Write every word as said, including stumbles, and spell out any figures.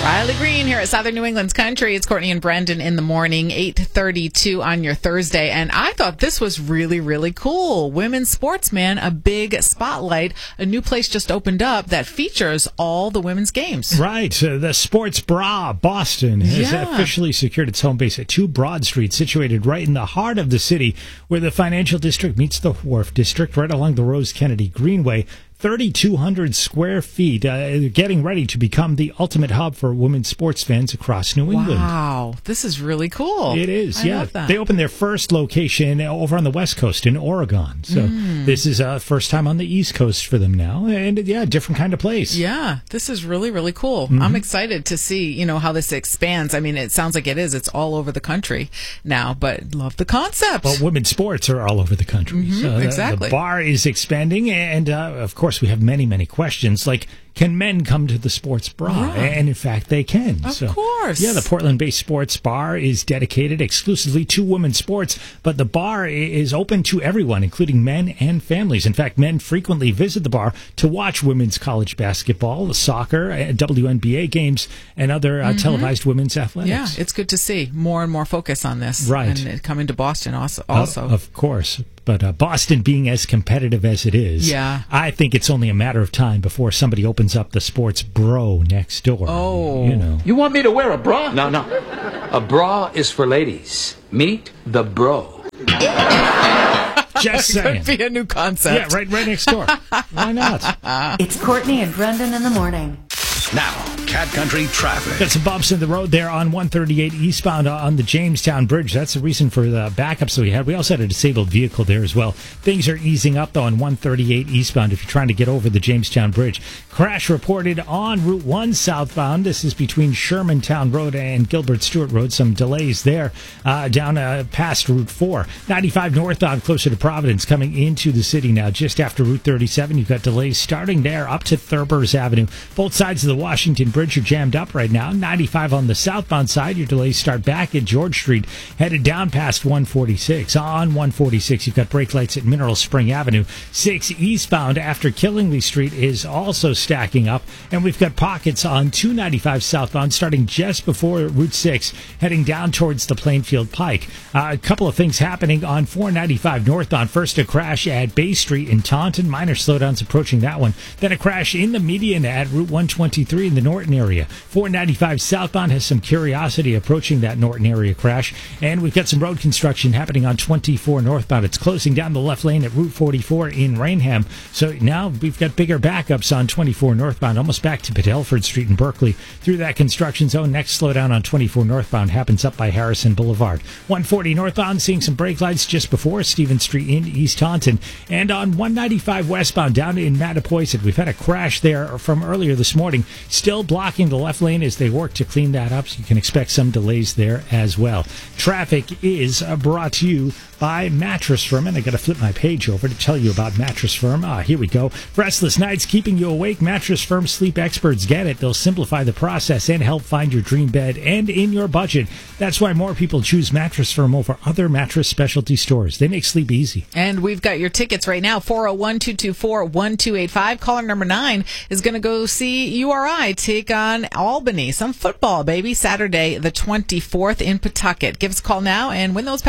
Riley Green here at Southern New England's Country. It's Courtney and Brendan in the morning, eight thirty-two on your Thursday. And I thought this was really, really cool. Women's Sportsman, a big spotlight. A new place just opened up that features all the women's games. Right. Uh, the Sports Bra Boston has Yeah. officially secured its home base at two Broad Street, situated right in the heart of the city, where the financial district meets the Wharf District, right along the Rose Kennedy Greenway. thirty-two hundred square feet, uh, getting ready to become the ultimate hub for women's sports fans across New England. Wow. This is really cool. It is, I yeah. love that. They opened their first location over on the West Coast in Oregon. So Mm. this is uh, first time on the East Coast for them now. And yeah, different kind of place. Yeah, this is really, really cool. Mm-hmm. I'm excited to see, you know, how this expands. I mean, it sounds like it is. It's all over the country now, but love the concept. Well, women's sports are all over the country. Mhm, so the, exactly. The bar is expanding. And, uh, of course, we have many, many questions like, can men come to the sports bra? Yeah. And in fact, they can. Of so, course. Yeah, the Portland-based sports bar is dedicated exclusively to women's sports, but the bar i- is open to everyone, including men and families. In fact, men frequently visit the bar to watch women's college basketball, soccer, uh, W N B A games, and other uh, televised women's athletics. Yeah, it's good to see more and more focus on this. Right. And it coming to Boston also. Uh, also. of course. But uh, Boston being as competitive as it is, Yeah. I think it's only a matter of time before somebody opens up the sports bro next door. Oh. You know. You want me to wear a bra? No, no. A bra is for ladies. Meet the bro. Just saying. Could be a new concept. Yeah, right, right next door. Why not? It's Courtney and Brendan in the morning. Now, Cat Country traffic. Got some bumps in the road there on one thirty-eight eastbound on the Jamestown Bridge. That's the reason for the backups that we had. We also had a disabled vehicle there as well. Things are easing up, though, on one thirty-eight eastbound if you're trying to get over the Jamestown Bridge. Crash reported on Route one southbound. This is between Shermantown Road and Gilbert Stewart Road. Some delays there uh, down uh, past Route four. ninety-five northbound closer to Providence coming into the city now just after Route thirty-seven. You've got delays starting there up to Thurbers Avenue. Both sides of the Washington Bridge are jammed up right now. ninety-five on the southbound side. Your delays start back at George Street, headed down past one forty-six. On one forty-six, you've got brake lights at Mineral Spring Avenue. six eastbound after Killingly Street is also stacking up. And we've got pockets on two ninety-five southbound starting just before Route six, heading down towards the Plainfield Pike. Uh, a couple of things happening on four ninety-five northbound. First, a crash at Bay Street in Taunton. Minor slowdowns approaching that one. Then a crash in the median at Route one twenty-three in the Norton area. four ninety-five southbound has some curiosity approaching that Norton area crash. And we've got some road construction happening on twenty-four northbound. It's closing down the left lane at Route forty-four in Rainham. So now we've got bigger backups on twenty-four northbound, almost back to Padelford Street in Berkeley. Through that construction zone, next slowdown on twenty-four northbound happens up by Harrison Boulevard. one forty northbound, seeing some brake lights just before Stevens Street in East Taunton. And on one ninety-five westbound down in Mattapoisett, we've had a crash there from earlier this morning. Still blocking the left lane as they work to clean that up, so you can expect some delays there as well. Traffic is uh, brought to you by Mattress Firm, and I got to flip my page over to tell you about Mattress Firm. Ah, here we go. Restless nights keeping you awake. Mattress Firm sleep experts get it. They'll simplify the process and help find your dream bed and in your budget. That's why more people choose Mattress Firm over other mattress specialty stores. They make sleep easy. And we've got your tickets right now. four oh one, two two four, one two eight five. Caller number nine is going to go see U R I take on Albany. Some football, baby. Saturday the twenty-fourth in Pawtucket. Give us a call now and win those